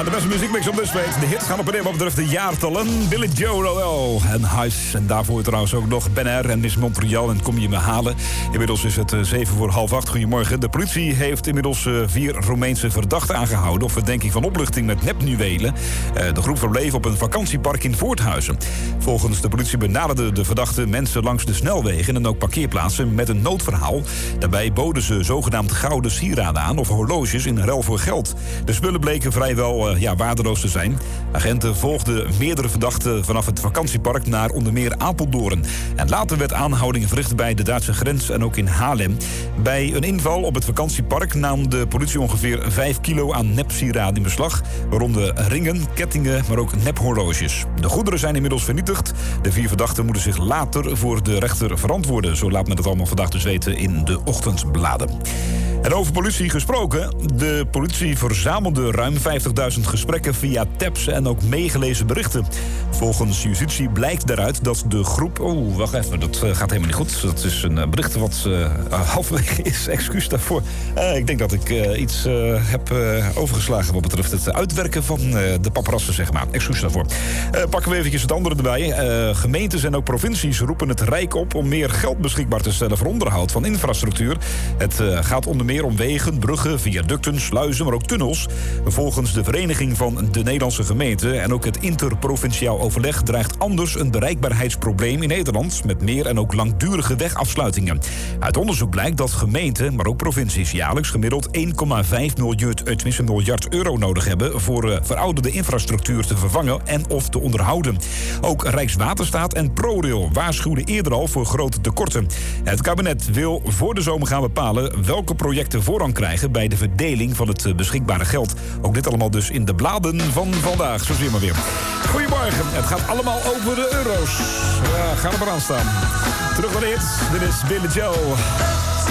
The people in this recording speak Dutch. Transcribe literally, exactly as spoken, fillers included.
de beste muziekmix op de zweet. De hits gaan op en neer wat betreft de jaartallen. Billy Joe Noel en Huis. En daarvoor trouwens ook nog Ben R en Miss Montreal. En Kom je me halen. Inmiddels is het uh, zeven voor half acht. Goedemorgen. De politie heeft inmiddels uh, vier Roemeense verdachten aangehouden op verdenking van oplichting met nepjuwelen. Uh, de groep verbleef op een vakantiepark in Voorthuizen. Volgens de politie benaderden de verdachten mensen langs de snelwegen en ook parkeerplaatsen met een noodverhaal. Daarbij boden ze zogenaamd gouden sieraden aan of horloges in ruil voor geld. De spullen bleken vrijwel uh, ja, waardeloos te zijn. Agenten volgden meerdere verdachten vanaf het vakantiepark naar onder meer Apeldoorn. En later werd aanhouding verricht bij de Duitse grens en ook in Haarlem. Bij een inval op het vakantiepark nam de politie ongeveer vijf kilo aan nepsieraden in beslag. Waaronder ringen, kettingen, maar ook nephorloges. De goederen zijn inmiddels vernietigd. De vier verdachten moeten zich later voor de rechter verantwoorden. Zo laat men het allemaal vandaag dus weten in de ochtendbladen. En over politie gesproken. De politie verzamelde ruim vijftigduizend gesprekken via tabs en ook meegelezen berichten. Volgens justitie blijkt daaruit dat de groep... Oh, wacht even, dat uh, gaat helemaal niet goed. Dat is een uh, bericht wat uh, halverwege is. Excuus daarvoor. Uh, ik denk dat ik uh, iets uh, heb uh, overgeslagen wat betreft het uitwerken van uh, de paparazzen, zeg maar. Excuus daarvoor. Uh, pakken we eventjes het andere erbij. Uh, gemeentes en ook provincies roepen het Rijk op om meer geld beschikbaar te stellen voor onderhoud van infrastructuur. Het uh, gaat onder meer om wegen, bruggen, viaducten, sluizen, maar ook tunnels. Volgens de Vereniging van de Nederlandse Gemeenten en ook het interprovinciaal overleg dreigt anders een bereikbaarheidsprobleem in Nederland met meer en ook langdurige wegafsluitingen. Uit onderzoek blijkt dat gemeenten, maar ook provincies jaarlijks gemiddeld één komma vijf miljard, tenminste miljard euro nodig hebben voor uh, verouderde infrastructuur te vervangen en of te onderhouden. Ook Rijkswaterstaat en ProRail waarschuwden eerder al voor grote tekorten. Het kabinet wil voor de zomer gaan bepalen welke projecten voorrang krijgen bij de verdeling van het beschikbare geld. Ook dit allemaal dus in de bladen van vandaag. Zo zie je maar weer. Goedemorgen. Het gaat allemaal over de euro's. Ja, ga er maar aan staan. Terug naar de hits. Dit is Billy Joe.